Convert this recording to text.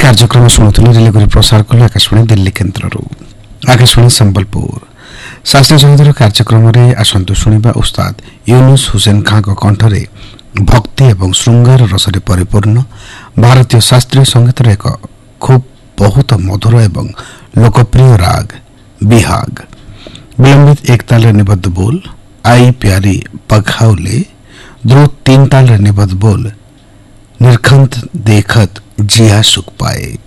कार्यक्रम शुणुले रिले प्रसार कले आकाशवाणी दिल्ली केन्द्र आकाशवाणी संबलपुर शास्त्रीय संगीत कार्यक्रम में आसतु शुणा उस्ताद यूनुस हुसैन खां कंठरे भक्ति एवं श्रृंगार रसरे परिपूर्ण भारतीय शास्त्रीय संगीत एक खूब बहुत मधुर एवं लोकप्रिय राग बिहाग। विलंबित एक ताल निबद्ध बोल आई प्यारी पखाउले, द्रुत 3 ताल निबद्ध बोल निरखंत देखत जिया सुख पाए।